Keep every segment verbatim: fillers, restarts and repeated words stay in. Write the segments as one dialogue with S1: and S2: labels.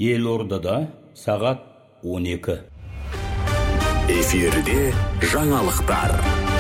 S1: Елордада сағат он екі.
S2: Эфирде жаңалықтар.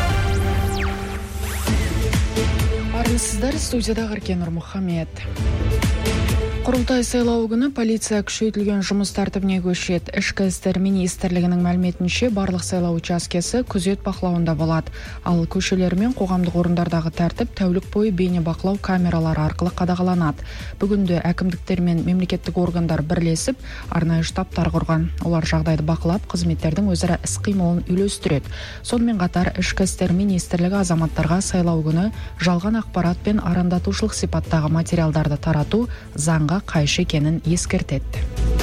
S3: Армысыздар, студияда Ғыркен Нұрмұхамед. Құрылтай сайлау күні полиция күшейтілген жұмыс тәртібіне көшеді. Ішкі істер министрлігінің мәліметінше барлық сайлау учаскесі күзет бақылауында болады. Ал көшелер мен қоғамдық орындардағы тәртіп тәулік бойы бейне бақылау камералары арқылы қадағаланады. Бүгінде әкімдіктер мен мемлекеттік органдар бірлесіп арнайы штабтар құрған. Олар жағдайды бақылап, қызметтердің өзара іс-қимылын үйлестіреді. Сонымен қатар ішкі істер министрлігі азаматтарға сайлау күні жалған ақпарат пен арандатушылық сипаттағы материалдарды тарату заңға қайшы екенін ескертеді.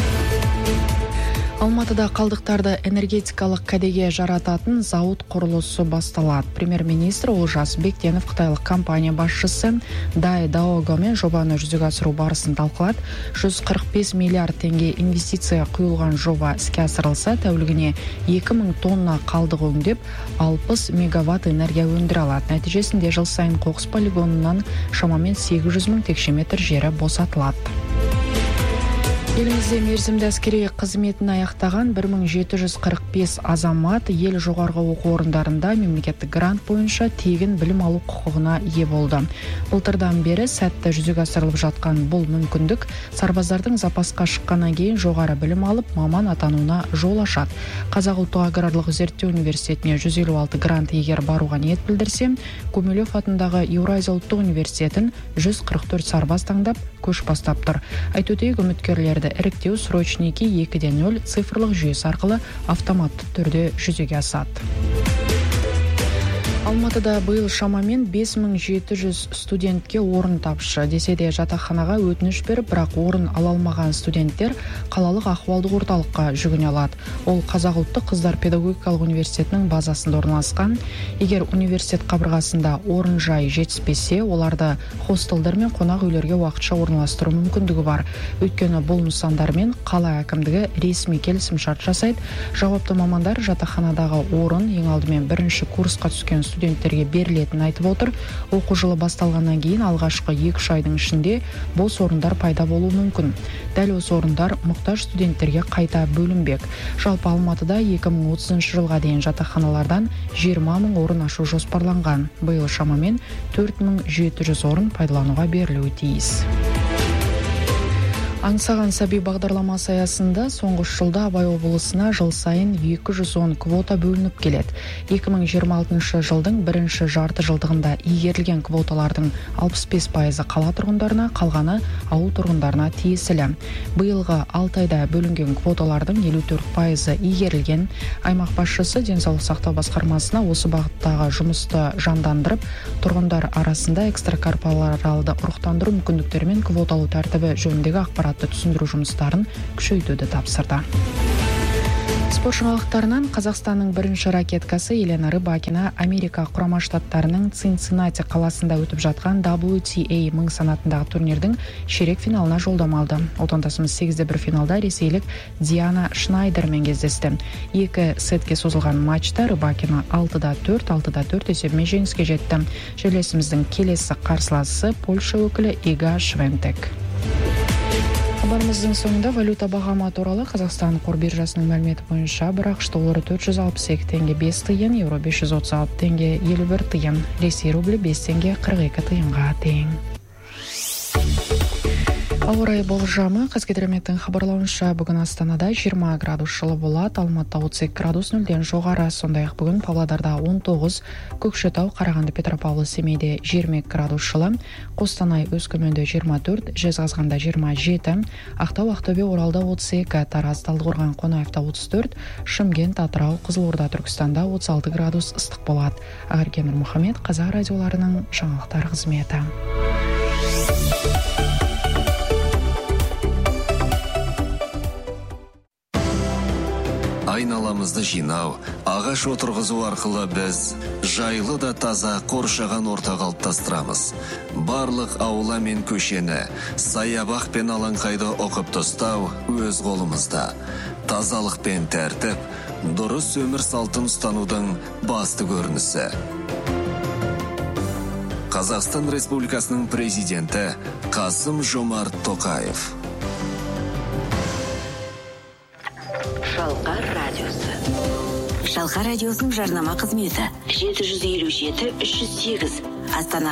S3: Алматыда қалдықтарды энергетикалық кәдеге жарататын зауыт құрылысы басталады. Премьер-министр Олжас Бектенов қытайлық компания басшысы Дай Даогомен жобаны жүзеге асыру барысын талқылады. жүз қырық бес миллиард теңге инвестиция құйылған жоба іске асырылса, тәулігіне екі мың тонна қалдық өңдеп, алпыс мегаватт энергия өндіре алады. Нәтижесінде жыл сайын қоқыс полигонынан шамамен сегіз жүз мың текше метр жері босатылады. Елімізде мерзімді әскери қызметін аяқтаған бір мың жеті жүз қырық бес азамат ел жоғарғы оқу орындарында мемлекеттік грант бойынша тегін білім алу құқығына ие болды. Былтырдан бері сәтті жүзеге асырылып жатқан бұл мүмкіндік сарбаздардың запасқа шыққаннан кейін жоғары білім алып, маман атануына жол ашады. Қазақ ұлттық аграрлық зерттеу университетіне жүз елу алты грант егер баруға ниет білдірсе, Гумилев атындағы Еуразия ұлттық университетін жүз қырық төрт сарбаз таңдап көш бастап тұр. Айту өтейік, үміткерлерді іріктеу срочники екі де нөл цифрлық жүйесі арқылы автоматты түрде жүзеге асады. Алматыда биыл шамамен бес мың жеті жүз студентке орын тапшы. Десе де жатақханаға өтініш беріп, бірақ орын ала алмаған студенттер қалалық ахуалдық орталыққа жүгіне алады. Ол Қазақ ұлттық қыздар педагогикалық университетінің базасында орналасқан. Егер университет қабырғасында орын жай жетіспесе, оларды хостелдер мен қонақ үйлерге уақытша орналастыру мүмкіндігі бар. Өйткені бұл нысандармен қала әкімдігі ресми келісімшарт жасайды. Жауапты мамандар жатақханадағы орын ең алдымен бірінші курсқа түскен студенттерге берілетін айтып отыр. Оқу жылы басталғаннан кейін алғашқы екі айдың ішінде бос орындар пайда болуы мүмкін. Дәл осы орындар мұқтаж студенттерге қайта бөлінбек. Жалпы Алматыда екі мың отызыншы жылға дейін жатақханалардан жиырма мың орын ашу жоспарланған. Биыл шамамен төрт мың жеті жүз орын пайдалануға берілуі тиіс. Аңсаған сәби бағдарламасы аясында соңғы жылда Абай облысына жыл сайын екі жүз он квота бөлініп келеді. екі мың жиырма алтыншы жылдың бірінші жарты жылдығында игерілген квоталардың алпыс бес пайызы қала тұрғындарына, қалғаны ауыл тұрғындарына тиесілі. Биылғы алты айда бөлінген квоталардың елу төрт пайызы игерілген. Аймақ басшысы денсаулық сақтау басқармасына осы бағыттағы жұмысты жандандырып, тұрғындар арасында экстракорпоралды ұрықтандыру мүмкіндіктері мен квоталау тәртібі жөніндегі ақпарат түсіндіру жұмыстарын күшейтуді тапсырды. Спорт жаңалықтарынан Қазақстанның бірінші ракеткасы Елена Рыбакина Америка құрама штаттарының Цинциннати қаласында өтіп жатқан дабл ю ти эй мың санатындағы турнирдің ширек финалына жолдама алды. Отандасымыз сегіз де бір финалда ресейлік Диана Шнайдермен кездесті. Екі сетке созылған матчта Рыбакина алты да төрт, алты да төрт есебімен жеңіске жетті. Жерлесіміздің келесі қарсыласы Польша өкілі Ига Швентек. Хабарымыздың соңында валюта бағамы туралы Қазақстан қор биржасының мәліметі бойынша бір ақш доллары төрт жүз алпыс екі теңге бес тиын, еуро бес жүз отыз алты теңге елу бір тиын, ресей рублі бес теңге қырық екі тиынға тең. Ауа райы болжамы Қазгидрометтің хабарлауынша бүгін Астанада жиырма градус жылы болады, Алматыда отыз екі градус нөлден жоғары, сондай-ақ бүгін Павлодарда он тоғыз, Көкшетау, Қарағанды, Петропавл, Семейде жиырма екі градус жылы, Қостанай, Өскеменде жиырма төрт, Жезқазғанда жиырма жеті, Ақтау, Ақтөбе, Оралда отыз екі, Тараз, Талдықорған, Қонаевта отыз төрт, Шымкент, Атырау, Қызылорда, Түркістанда отыз алты градус ыстық болады. Ғыркен Нұрмұхамед, Қазақ радиоларының жаңалықтар қызметі.
S2: Айналамызды жинау, ағаш отырғызу арқылы біз жайлы да таза қоршаған орта қалыптастырамыз. Барлық аула мен көшені, саябақ пен алаңқайды оқып тастау өз қолымызда. Тазалық пен тәртіп, дұрыс өмір салтын ұстанудың басты көрінісі. Қазақстан Республикасының президенті Қасым Жомарт Тоқаев.
S4: Шалқар радиосының жарнама қызметі жеті жүз елу жеті үш жүз сегіз Астана